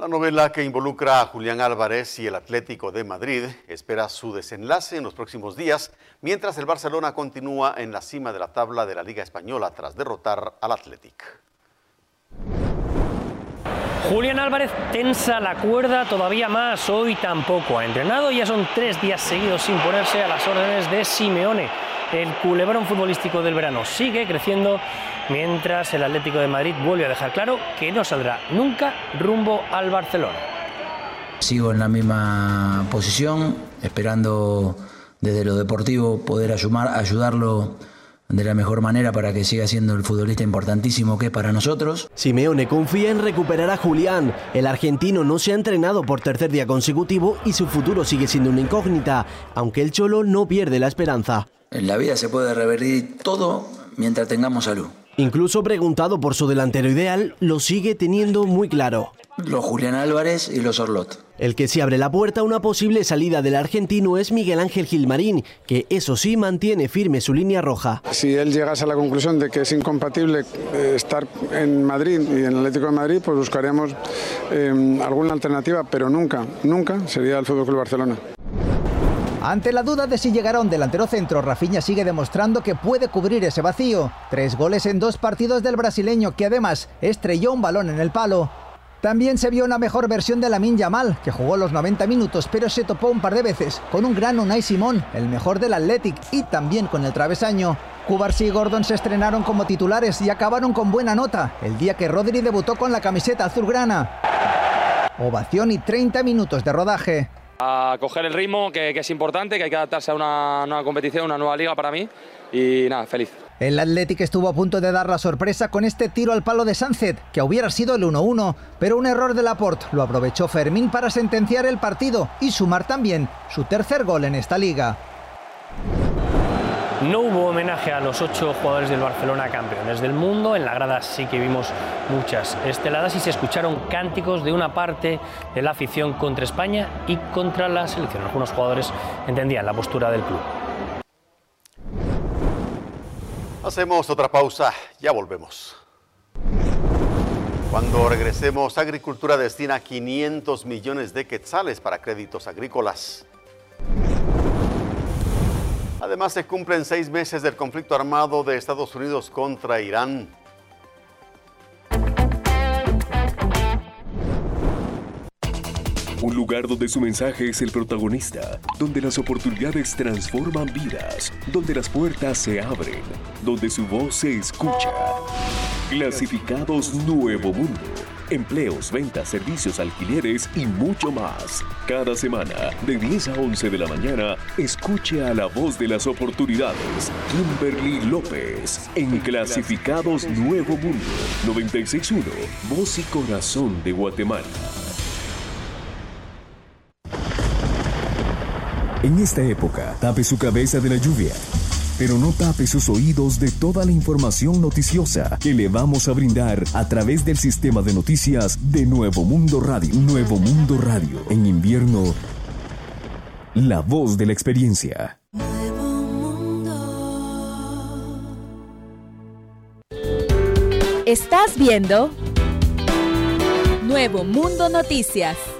La novela que involucra a Julián Álvarez y el Atlético de Madrid espera su desenlace en los próximos días, mientras el Barcelona continúa en la cima de la tabla de la Liga Española tras derrotar al Athletic. Julián Álvarez tensa la cuerda todavía más. Hoy tampoco ha entrenado, ya son 3 días seguidos sin ponerse a las órdenes de Simeone. El culebrón futbolístico del verano sigue creciendo, mientras el Atlético de Madrid vuelve a dejar claro que no saldrá nunca rumbo al Barcelona. Sigo en la misma posición, esperando desde lo deportivo poder ayudarlo de la mejor manera para que siga siendo el futbolista importantísimo que es para nosotros. Simeone confía en recuperar a Julián. El argentino no se ha entrenado por tercer día consecutivo y su futuro sigue siendo una incógnita, aunque el Cholo no pierde la esperanza. En la vida se puede revertir todo mientras tengamos salud. Incluso preguntado por su delantero ideal, lo sigue teniendo muy claro. Los Julián Álvarez y los Orlot. El que sí abre la puerta a una posible salida del argentino es Miguel Ángel Gilmarín, que eso sí mantiene firme su línea roja. Si él llegase a la conclusión de que es incompatible estar en Madrid y en el Atlético de Madrid, pues buscaríamos alguna alternativa, pero nunca sería el FC Barcelona. Ante la duda de si llegará un delantero centro, Rafinha sigue demostrando que puede cubrir ese vacío. 3 goles en 2 partidos del brasileño, que además estrelló un balón en el palo. También se vio una mejor versión de Lamine Yamal, que jugó los 90 minutos, pero se topó un par de veces con un gran Unai Simón, el mejor del Athletic, y también con el travesaño. Cubarsí y Gordon se estrenaron como titulares y acabaron con buena nota, el día que Rodri debutó con la camiseta azulgrana. Ovación y 30 minutos de rodaje. A coger el ritmo, que es importante, que hay que adaptarse a una nueva competición, una nueva liga para mí, y nada, feliz. El Athletic estuvo a punto de dar la sorpresa con este tiro al palo de Sánchez, que hubiera sido el 1-1, pero un error de Laporte lo aprovechó Fermín para sentenciar el partido y sumar también su tercer gol en esta liga. No hubo homenaje a los 8 jugadores del Barcelona campeones del mundo. En la grada sí que vimos muchas esteladas y se escucharon cánticos de una parte de la afición contra España y contra la selección. Algunos jugadores entendían la postura del club. Hacemos otra pausa, ya volvemos. Cuando regresemos, Agricultura destina 500 millones de quetzales para créditos agrícolas. Además, se cumplen 6 meses del conflicto armado de Estados Unidos contra Irán. Un lugar donde su mensaje es el protagonista, donde las oportunidades transforman vidas, donde las puertas se abren, donde su voz se escucha. Clasificados Nuevo Mundo. Empleos, ventas, servicios, alquileres y mucho más. Cada semana, de 10 a 11 de la mañana, escuche a la voz de las oportunidades. Kimberly López, en Clasificados Nuevo Mundo. 96.1, Voz y Corazón de Guatemala. En esta época, tape su cabeza de la lluvia, pero no tape sus oídos de toda la información noticiosa que le vamos a brindar a través del sistema de noticias de Nuevo Mundo Radio. Nuevo Mundo Radio. En invierno, la voz de la experiencia. Nuevo Mundo. Estás viendo Nuevo Mundo Noticias.